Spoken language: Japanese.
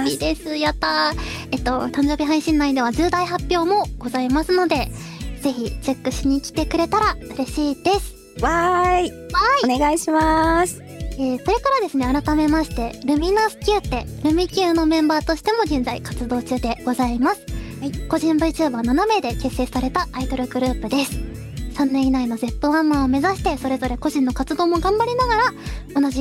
いいです。やったー。誕生日配信内では重大発表もございますので、ぜひチェックしに来てくれたら嬉しいです。 わーい。お願いします。 それからですね、改めまして、ルミナス Q ってルミ Q のメンバーとしても現在活動中でございます。はい、個人 VTuber7 名で結成されたアイドルグループです。3年以内の ZEP ワンマンを目指してそれぞれ個人の活動も頑張りながら、同じ